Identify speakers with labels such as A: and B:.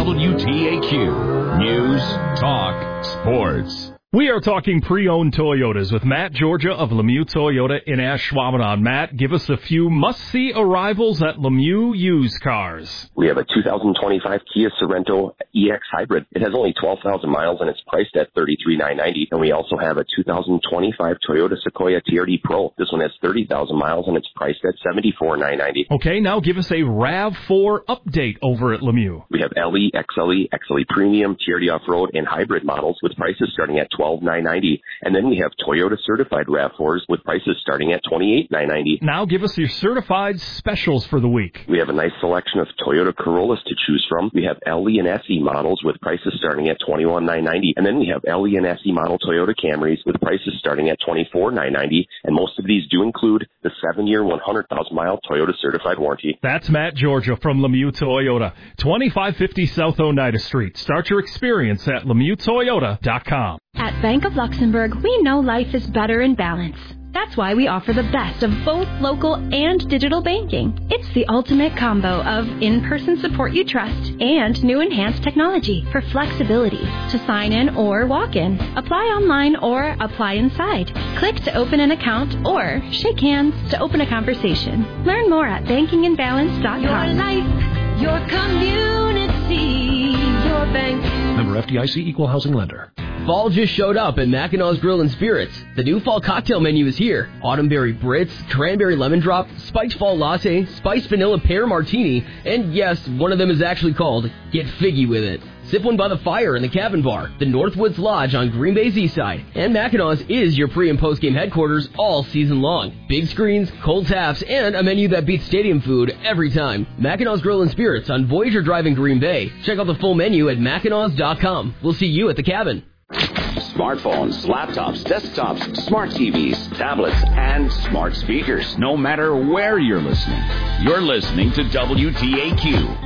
A: WTAQ News, Talk, Sports.
B: We are talking pre-owned Toyotas with Matt Georgia of Lemieux Toyota in Ashwaubenon. Matt, give us a few must-see arrivals at Lemieux Used Cars.
C: We have a 2025 Kia Sorento EX Hybrid. It has only 12,000 miles and it's priced at $33,990. And we also have a 2025 Toyota Sequoia TRD Pro. This one has 30,000 miles and it's priced at $74,990.
B: Okay, now give us a RAV4 update over at Lemieux.
C: We have LE, XLE, XLE Premium, TRD Off-Road, and Hybrid models with prices starting at $12,990. And then we have Toyota certified RAV4s with prices starting at $28,990.
B: Now give us your certified specials for the week.
C: We have a nice selection of Toyota Corollas to choose from. We have LE and SE models with prices starting at $21,990. And then we have LE and SE model Toyota Camrys with prices starting at $24,990. And most of these do include the 7-year, 100,000-mile Toyota certified warranty.
B: That's Matt Georgia from Lemieux Toyota, 2550 South Oneida Street. Start your experience at LemieuxToyota.com.
D: At Bank of Luxembourg, we know life is better in balance. That's why we offer the best of both local and digital banking. It's the ultimate combo of in-person support you trust and new enhanced technology for flexibility to sign in or walk in, apply online or apply inside, click to open an account, or shake hands to open a conversation. Learn more at bankinginbalance.com.
E: Your life, your community, your bank.
F: Member FDIC, Equal Housing Lender.
G: Fall just showed up at Mackinaw's Grill and Spirits. The new fall cocktail menu is here. Autumnberry Brits, Cranberry Lemon Drop, Spiked Fall Latte, Spiced Vanilla Pear Martini, and yes, one of them is actually called Get Figgy With It. Sip one by the fire in the Cabin Bar, the Northwoods Lodge on Green Bay's east side. And Mackinaw's is your pre- and post-game headquarters all season long. Big screens, cold taps, and a menu that beats stadium food every time. Mackinaw's Grill and Spirits on Voyager Drive in Green Bay. Check out the full menu at mackinaws.com. We'll see you at the Cabin.
A: Smartphones, laptops, desktops, smart TVs, tablets, and smart speakers. No matter where you're listening to WTAQ.